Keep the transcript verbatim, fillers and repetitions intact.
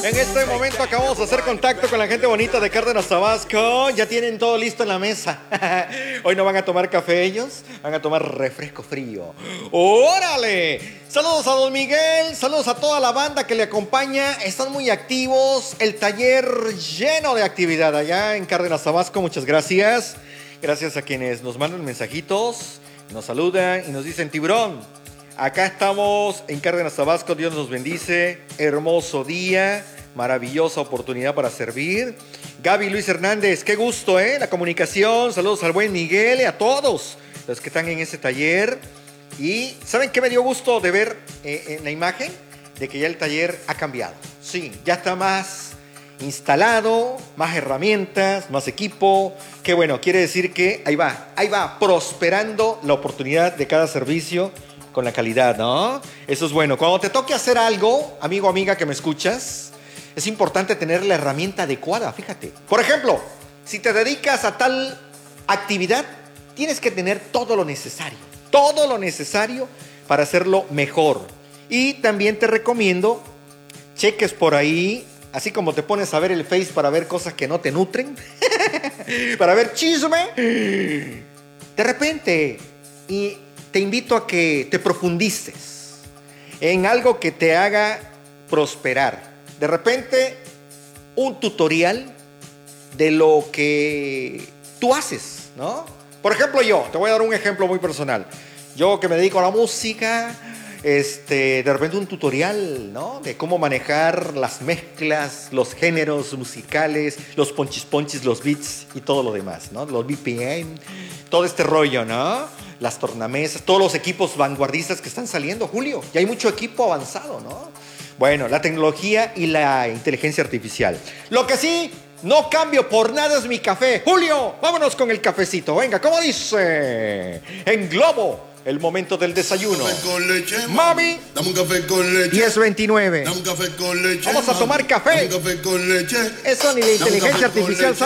En este momento acabamos de hacer contacto con la gente bonita de Cárdenas, Tabasco. Ya tienen todo listo en la mesa. Hoy no van a tomar café ellos, van a tomar refresco frío. ¡Órale! Saludos a Don Miguel, saludos a toda la banda que le acompaña. Están muy activos. El taller lleno de actividad allá en Cárdenas, Tabasco. Muchas gracias. Gracias a quienes nos mandan mensajitos, nos saludan y nos dicen: Tiburón, acá estamos en Cárdenas, Tabasco. Dios nos bendice. Hermoso día. Maravillosa oportunidad para servir. Gaby Luis Hernández, qué gusto, ¿eh? La comunicación. Saludos al buen Miguel y a todos los que están en ese taller. Y ¿saben qué me dio gusto de ver eh, en la imagen? De que ya el taller ha cambiado. Sí, ya está más instalado, más herramientas, más equipo. Qué bueno, quiere decir que ahí va, ahí va, prosperando la oportunidad de cada servicio con la calidad, ¿no? Eso es bueno. Cuando te toque hacer algo, amigo, amiga que me escuchas, es importante tener la herramienta adecuada, fíjate. Por ejemplo, si te dedicas a tal actividad, tienes que tener todo lo necesario, todo lo necesario para hacerlo mejor. Y también te recomiendo, cheques por ahí, así como te pones a ver el Face para ver cosas que no te nutren, para ver chisme, de repente, y te invito a que te profundices en algo que te haga prosperar. De repente, un tutorial de lo que tú haces, ¿no? Por ejemplo, yo, te voy a dar un ejemplo muy personal. Yo que me dedico a la música, este, de repente un tutorial, ¿no? De cómo manejar las mezclas, los géneros musicales, los ponchis ponchis, los beats y todo lo demás, ¿no? Los B P M, todo este rollo, ¿no? Las tornamesas, todos los equipos vanguardistas que están saliendo, Julio. Ya hay mucho equipo avanzado, ¿no? Bueno, la tecnología y la inteligencia artificial. Lo que sí, no cambio por nada es mi café. Julio, vámonos con el cafecito. Venga, ¿cómo dice? En Globo, el momento del desayuno. Café con leche, Mami, dame un café con leche. diez veintinueve. Dame un café con leche. Vamos a tomar café. Dame un café con leche. Eso ni la Dame un inteligencia café con artificial leche.